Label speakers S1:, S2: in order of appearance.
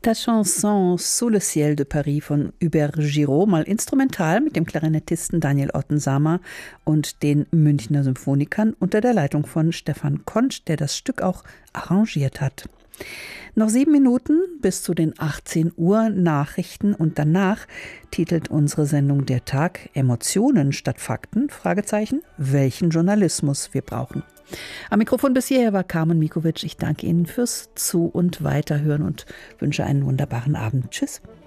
S1: Das Chanson Sous le ciel de Paris von Hubert Giraud, mal instrumental mit dem Klarinettisten Daniel Ottensamer und den Münchner Symphonikern unter der Leitung von Stefan Konsch, der das Stück auch arrangiert hat. Noch 7 Minuten bis zu den 18 Uhr Nachrichten und danach titelt unsere Sendung Der Tag Emotionen statt Fakten? Fragezeichen, welchen Journalismus wir brauchen. Am Mikrofon bis hierher war Carmen Mikovic. Ich danke Ihnen fürs Zu- und Weiterhören und wünsche einen wunderbaren Abend. Tschüss.